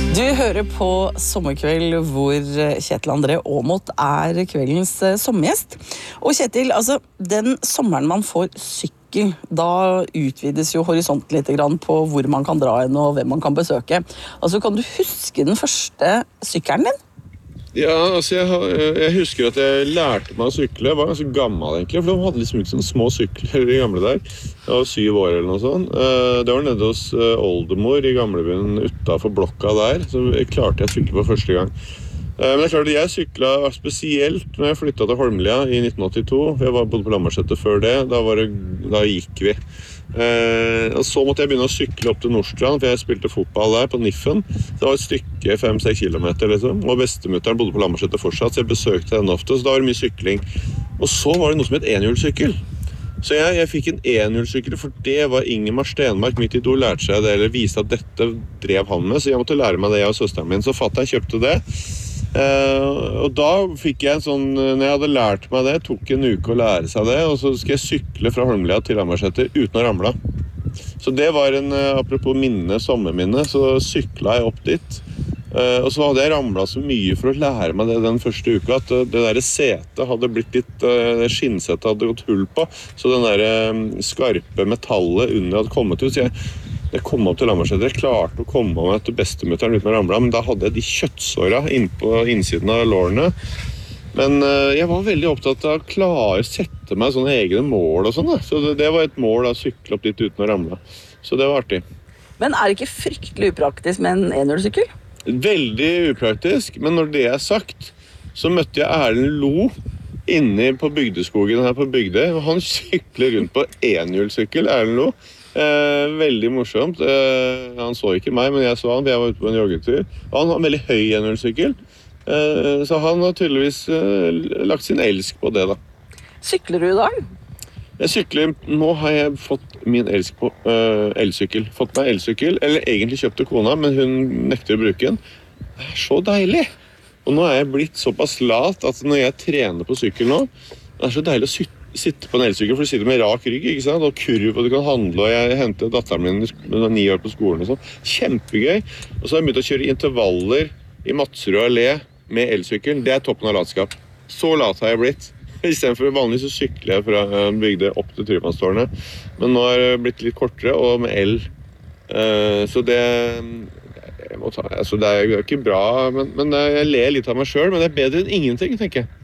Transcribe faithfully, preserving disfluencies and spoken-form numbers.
Du hører på Sommerkveld, hvor Kjetil André Aamodt er kveldens sommergjest. Og Kjetil, altså, den sommeren man får sykkel, da utvides jo horisonten litt grann på hvor man kan dra inn og hvem man kan besøke. Altså, kan du huske den første sykkelen din? Ja, altså jeg, har- jeg husker at jeg lærte meg å sykle. Jeg var ganske gammel egentlig, for de hadde liksom ikke sånne små sykler i gamle der. Jeg var syv år eller noe sånt. Eh, Det var nede hos eh, oldemor i gamlebyen utenfor blokka der, så jeg klarte jeg å sykle for første gang. Eh, Men det er klart at jeg syklet spesielt når jeg flyttet til Holmlia i nitten åttito. for Jeg var bodde på Lambertseter før det, da, var det, da gikk vi. Eh, og så måtte jeg begynne å sykle opp til Nordstrand, for jeg spilte fotball der på Niffen. Det var et stykke, fem-seks kilometer liksom, og bestemutteren bodde på Lambertseter fortsatt, så jeg besøkte henne ofte, så da var det mye sykling. Og så var det noe som het enhjulssykkel. Så jeg, jeg fikk en enhjulssykkel, for det var Ingemar Stenmark, mitt idol, lærte seg det, eller viste at dette drev han med, så jeg måtte lære meg det, jeg og søsteren min. Så fatteren kjøpte det. Uh, og da fikk jeg en sånn, når jeg hadde lært meg det, tok en uke å lære seg det, og så skal jeg sykle fra Holmlia til Lambertseter uten å ramle. Så det var en, uh, apropos minne, sommerminne, så syklet jeg opp dit. Uh, og så hadde jeg ramlet så mye for å lære meg det den første uka, at uh, det der setet hadde blitt litt, uh, skinnsetet hadde gått hull på, så den der uh, skarpe metallet under hadde kommet ut, så jeg Jeg kom opp til Lambertseter, jeg klarte å komme meg til bestemutteren uten å ramle, men da hadde jeg de kjøttsåra inn på innsiden av lårene. Men uh, jeg var veldig opptatt av å klare å sette meg sånne egne mål og sånn, da. Så det, det var et mål å sykle opp dit uten å ramle. Så det var artig. Men er det ikke fryktelig upraktisk med en enhjulssykkel? Veldig upraktisk, men når det er sagt, så møtte jeg Erlend Lo inne på bygdeskogen her på Bygdøy, og han sykler rundt på enhjulssykkel, Erlend Lo. Eh, veldig morsomt. Eh, han så ikke meg, men jeg så han, for jeg var ute på en joggetur. Og han har en veldig høy enhjulssykkel, eh, så han har tydeligvis eh, lagt sin elsk på det, da. Sykler du i dag? Jeg sykler, nå har jeg fått min elsk på eh, elsykkel. Fått meg elsykkel, eller egentlig kjøpte kona, men hun nekter å bruke den. Det er så deilig! Og nå er jeg blitt såpass lat at når jeg trener på sykkel nå, det er så deilig å sitte sitte på en elsykkel, for du sitter med rak rygg, ikke sant? Og kurv, og du kan handle, og jeg hentet datteren min med ni år på skolen og sånn. Kjempegøy. Og så har jeg begynt å kjøre intervaller i Madsrud allé med elsykkel. Det er toppen av latskap. Så lat har jeg blitt. I stedet for vanligvis så sykler jeg fra Bygdøy opp til Tryvannstårnet. Men nå har det blitt litt kortere, og med el. Eh, Så det... Jeg må ta, altså det er jo ikke bra, men, men jeg ler litt av meg selv, men det er bedre enn ingenting, tenker jeg.